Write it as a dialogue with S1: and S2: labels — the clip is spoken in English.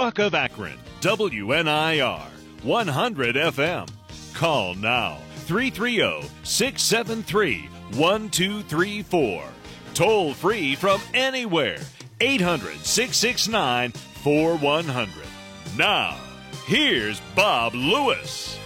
S1: Talk of Akron, WNIR, 100 FM. Call now, 330-673-1234. Toll free from anywhere, 800-669-4100. Now, here's Bob Lewis.